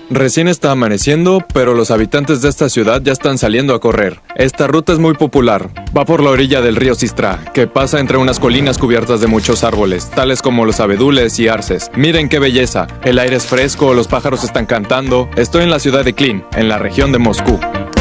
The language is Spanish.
Recién está amaneciendo, pero los habitantes de esta ciudad ya están saliendo a correr. Esta ruta es muy popular. Va por la orilla del río Sistra, que pasa entre unas colinas cubiertas de muchos árboles, tales como los abedules y arces. Miren qué belleza. El aire es fresco, los pájaros están cantando. Estoy en la ciudad de Klin, en la región de Moscú.